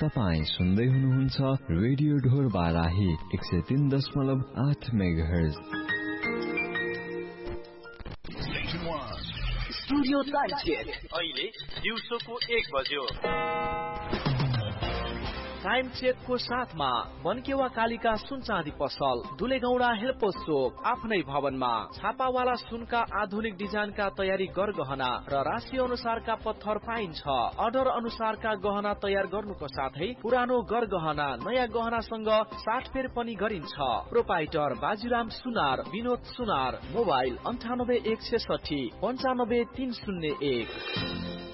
तपाई सुन्दै हुनुहुन्छ रेडियो ढोर Barahi 103.8 megahertz. Studio time check अहिले दिउँसोको 1 बज्यो। टाइम चेकको साथमा बनकेवा कालिका सुन चाँदी पसल, दुलेगौडा हेल्पोस चोक, आफ्नै भवनमा छापावाला सुनका आधुनिक डिजाइनका तयारी गरगहना र राशि अनुसारका पत्थर पाइन्छ। अर्डर अनुसारका गहना तयार गर्नुको साथै पुरानो गरगहना नयाँ गहनासँग साटफेर पनि गरिन्छ। प्रोपाइटर बाजीराम सुनार, विनोद सुनार, मोबाइल 98 160 95 301।